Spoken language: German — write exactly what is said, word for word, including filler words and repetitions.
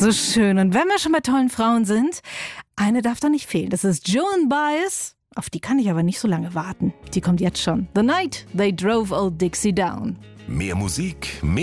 So schön. Und wenn wir schon bei tollen Frauen sind, eine darf da nicht fehlen. Das ist Joan Baez. Auf die kann ich aber nicht so lange warten. Die kommt jetzt schon. The Night They Drove Old Dixie Down. Mehr Musik, mehr